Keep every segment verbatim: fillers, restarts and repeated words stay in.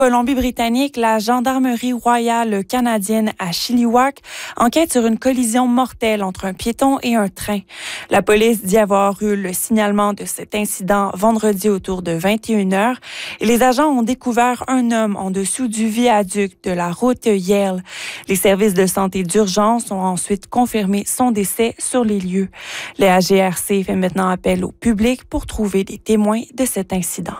Colombie-Britannique, la gendarmerie royale canadienne à Chilliwack enquête sur une collision mortelle entre un piéton et un train. La police dit avoir eu le signalement de cet incident vendredi autour de vingt et une heures et les agents ont découvert un homme en dessous du viaduc de la route Yale. Les services de santé d'urgence ont ensuite confirmé son décès sur les lieux. Le A G R C fait maintenant appel au public pour trouver des témoins de cet incident.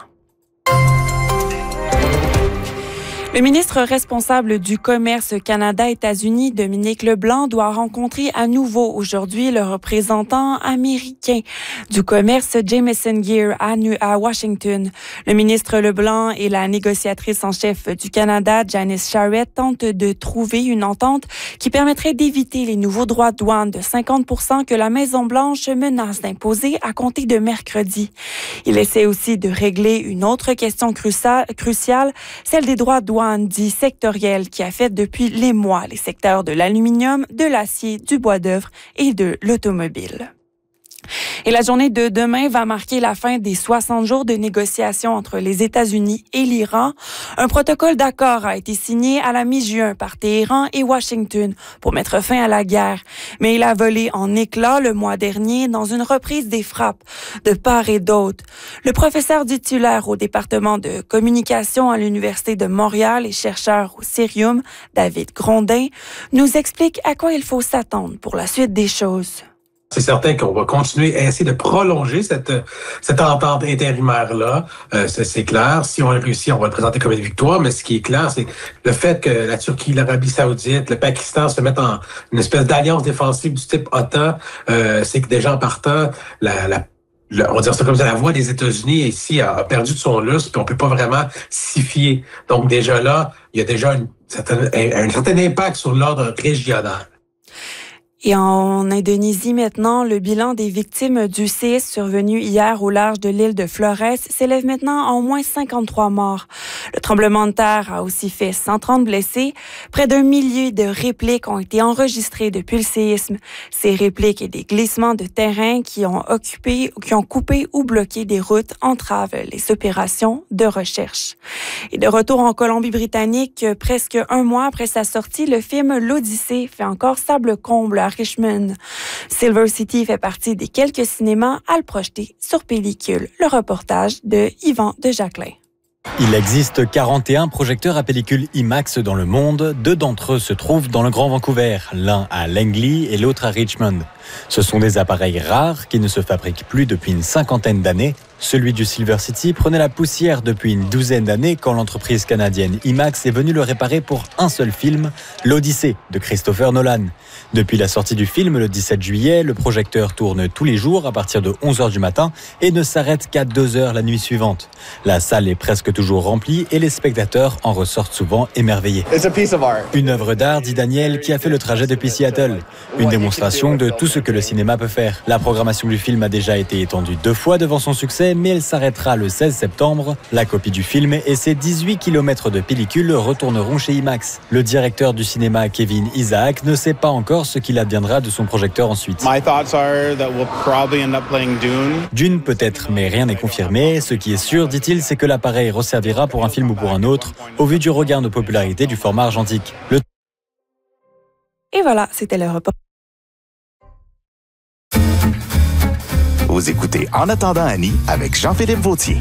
Le ministre responsable du commerce Canada-États-Unis, Dominique Leblanc, doit rencontrer à nouveau aujourd'hui le représentant américain du commerce, Jamieson Geer, à Washington. Le ministre Leblanc et la négociatrice en chef du Canada, Janice Charest, tentent de trouver une entente qui permettrait d'éviter les nouveaux droits de douane de cinquante pour cent que la Maison-Blanche menace d'imposer à compter de mercredi. Il essaie aussi de régler une autre question cruciale, celle des droits de douane dit sectoriel qui affecte depuis les mois les secteurs de l'aluminium, de l'acier, du bois d'œuvre et de l'automobile. Et la journée de demain va marquer la fin des soixante jours de négociations entre les États-Unis et l'Iran. Un protocole d'accord a été signé à la mi-juin par Téhéran et Washington pour mettre fin à la guerre. Mais il a volé en éclats le mois dernier dans une reprise des frappes de part et d'autre. Le professeur titulaire au département de communication à l'Université de Montréal et chercheur au Cerium, David Grondin, nous explique à quoi il faut s'attendre pour la suite des choses. C'est certain qu'on va continuer à essayer de prolonger cette cette entente intérimaire-là. Euh, c'est, c'est clair. Si on réussit, on va le présenter comme une victoire. Mais ce qui est clair, c'est le fait que la Turquie, l'Arabie Saoudite, le Pakistan se mettent en une espèce d'alliance défensive du type OTAN. Euh, c'est que déjà en partant, la, la Le, on va dire ça comme ça, la voix des États-Unis ici a, a perdu de son lustre, puis on peut pas vraiment s'y fier. Donc déjà là, il y a déjà une certaine, un, un certain impact sur l'ordre régional. Et en Indonésie maintenant, le bilan des victimes du séisme survenu hier au large de l'île de Flores s'élève maintenant à au moins cinquante-trois morts. Le tremblement de terre a aussi fait cent trente blessés. Près d'un millier de répliques ont été enregistrées depuis le séisme. Ces répliques et des glissements de terrain qui ont occupé, qui ont coupé ou bloqué des routes entravent les opérations de recherche. Et de retour en Colombie-Britannique, presque un mois après sa sortie, le film L'Odyssée fait encore sable-comble à Richmond. Silver City fait partie des quelques cinémas à le projeter sur pellicule. Le reportage de Yvan de Jacquelin. Il existe quarante et un projecteurs à pellicule IMAX dans le monde. Deux d'entre eux se trouvent dans le Grand Vancouver, l'un à Langley et l'autre à Richmond. Ce sont des appareils rares qui ne se fabriquent plus depuis une cinquantaine d'années. Celui du Silver City prenait la poussière depuis une douzaine d'années quand l'entreprise canadienne IMAX est venue le réparer pour un seul film, L'Odyssée de Christopher Nolan. Depuis la sortie du film le dix-sept juillet, le projecteur tourne tous les jours à partir de onze heures du matin et ne s'arrête qu'à deux heures la nuit suivante. La salle est presque toujours remplie et les spectateurs en ressortent souvent émerveillés. Une œuvre d'art, dit Daniel, qui a fait le trajet depuis Seattle. Une démonstration de tout ce que le cinéma peut faire. La programmation du film a déjà été étendue deux fois devant son succès, mais elle s'arrêtera le seize septembre. La copie du film et ses dix-huit kilomètres de pellicule retourneront chez IMAX. Le directeur du cinéma, Kevin Isaac, ne sait pas encore ce qu'il adviendra de son projecteur ensuite. Dune peut-être, mais rien n'est confirmé. Ce qui est sûr, dit-il, c'est que l'appareil resservira pour un film ou pour un autre, au vu du regain de popularité du format argentique. Le... Et voilà, c'était le repas. Vous écoutez En attendant Annie avec Jean-Philippe Vautier.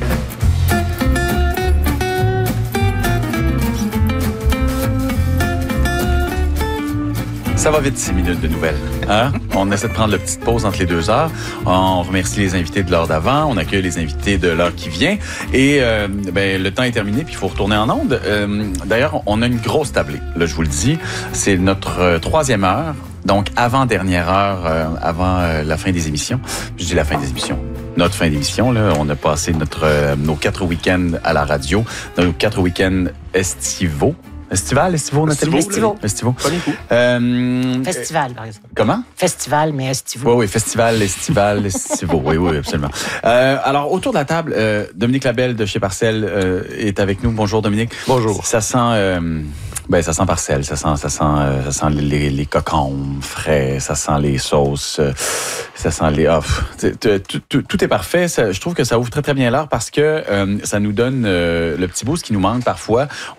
Ça va vite, six minutes de nouvelles. Hein? On essaie de prendre la petite pause entre les deux heures. On remercie les invités de l'heure d'avant. On accueille les invités de l'heure qui vient. Et euh, ben, le temps est terminé, puis il faut retourner en onde. Euh, d'ailleurs, on a une grosse tablée. Là, je vous le dis, c'est notre euh, troisième heure. Donc, avant-dernière heure, euh, avant euh, la fin des émissions. Je dis la fin des émissions. Notre fin d'émission, là, on a passé notre euh, nos quatre week-ends à la radio, nos quatre week-ends estivaux. Estival, estivaux, Nathalie? Estivaux. Estivaux. Euh, Festival, par exemple. Comment? Festival, mais estivaux. Oui, oui, festival, estival, estivaux. Oui, oui, absolument. Euh, alors, autour de la table, euh, Dominique Labelle de chez Parcelle euh, est avec nous. Bonjour, Dominique. Bonjour. Ça sent... Euh, Ben, ça sent parcelle, ça sent, ça sent, euh, ça sent les, les cocombes frais, ça sent les sauces, euh, ça sent les... Oh, tout, tout, tout est parfait. Ça, je trouve que ça ouvre très, très bien l'art parce que euh, ça nous donne euh, le petit bout, ce qui nous manque parfois.